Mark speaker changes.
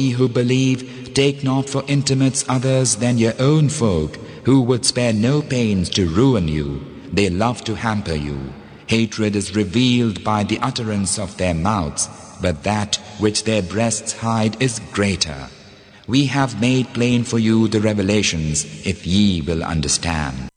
Speaker 1: Ye who believe, take not for intimates others than your own folk, who would spare no pains to ruin you. They love to hamper you. Hatred is revealed by the utterance of their mouths, but that which their breasts hide is greater. We have made plain for you the revelations, if ye will understand.